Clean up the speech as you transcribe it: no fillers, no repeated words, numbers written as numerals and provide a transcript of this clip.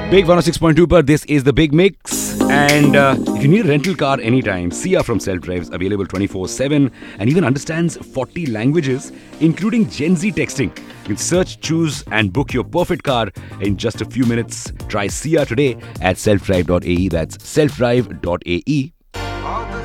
Big 106.2 पर this is the big mix. And if you need a rental car anytime, Sia from Self Drives available 24/7 and even understands 40 languages, including Gen Z texting. You can search, choose, and book your perfect car in just a few minutes. Try Sia today at selfdrive.ae. That's selfdrive.ae.